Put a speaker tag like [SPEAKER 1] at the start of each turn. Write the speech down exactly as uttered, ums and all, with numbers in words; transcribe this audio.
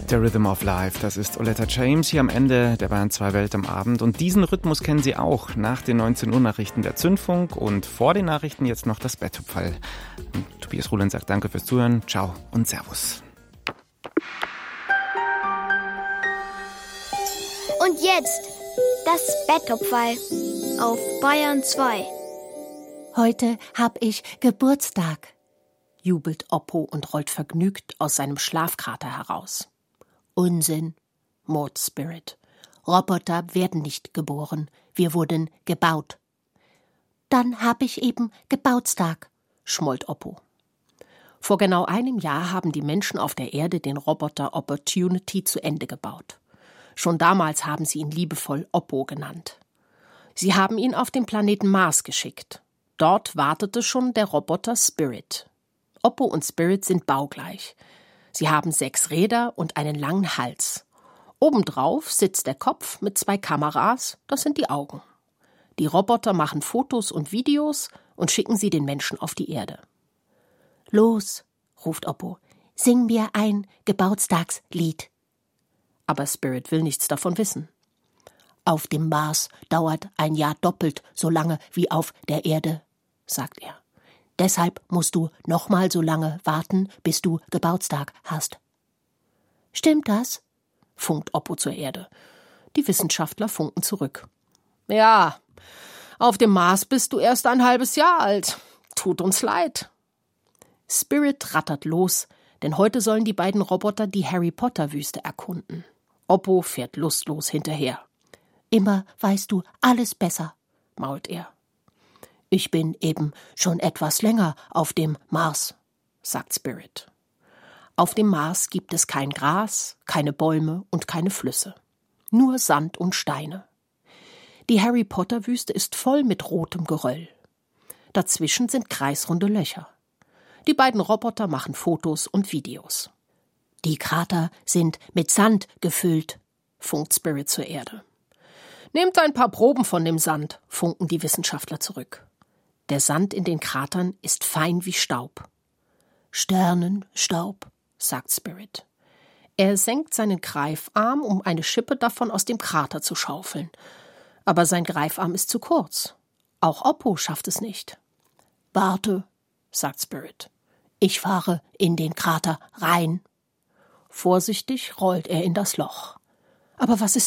[SPEAKER 1] The Rhythm of Life, das ist Oleta James hier am Ende der Bayern zwei Welt am Abend. Und diesen Rhythmus kennen Sie auch nach den neunzehn Uhr Nachrichten der Zündfunk und vor den Nachrichten jetzt noch das Betthupferl. Tobias Ruhlen sagt danke fürs Zuhören, ciao und servus.
[SPEAKER 2] Und jetzt das Betthupferl auf Bayern zwei.
[SPEAKER 3] Heute hab ich Geburtstag, jubelt Oppo und rollt vergnügt aus seinem Schlafkrater heraus. Unsinn, murrt Spirit. Roboter werden nicht geboren, wir wurden gebaut. Dann hab ich eben Gebautstag, schmollt Oppo. Vor genau einem Jahr haben die Menschen auf der Erde den Roboter Opportunity zu Ende gebaut. Schon damals haben sie ihn liebevoll Oppo genannt. Sie haben ihn auf den Planeten Mars geschickt. Dort wartete schon der Roboter Spirit. Oppo und Spirit sind baugleich. Sie haben sechs Räder und einen langen Hals. Obendrauf sitzt der Kopf mit zwei Kameras, das sind die Augen. Die Roboter machen Fotos und Videos und schicken sie den Menschen auf die Erde. Los, ruft Oppo, sing mir ein Geburtstagslied. Aber Spirit will nichts davon wissen. Auf dem Mars dauert ein Jahr doppelt so lange wie auf der Erde, sagt er. Deshalb musst du nochmal so lange warten, bis du Geburtstag hast. Stimmt das? Funkt Oppo zur Erde. Die Wissenschaftler funken zurück. Ja, auf dem Mars bist du erst ein halbes Jahr alt. Tut uns leid. Spirit rattert los, denn heute sollen die beiden Roboter die Harry-Potter-Wüste erkunden. Oppo fährt lustlos hinterher. Immer weißt du alles besser, mault er. Ich bin eben schon etwas länger auf dem Mars, sagt Spirit. Auf dem Mars gibt es kein Gras, keine Bäume und keine Flüsse. Nur Sand und Steine. Die Harry-Potter-Wüste ist voll mit rotem Geröll. Dazwischen sind kreisrunde Löcher. Die beiden Roboter machen Fotos und Videos. Die Krater sind mit Sand gefüllt, funkt Spirit zur Erde. Nehmt ein paar Proben von dem Sand, funken die Wissenschaftler zurück. Der Sand in den Kratern ist fein wie Staub. Sternenstaub, sagt Spirit. Er senkt seinen Greifarm, um eine Schippe davon aus dem Krater zu schaufeln. Aber sein Greifarm ist zu kurz. Auch Oppo schafft es nicht. Warte, sagt Spirit. Ich fahre in den Krater rein. Vorsichtig rollt er in das Loch. Aber was ist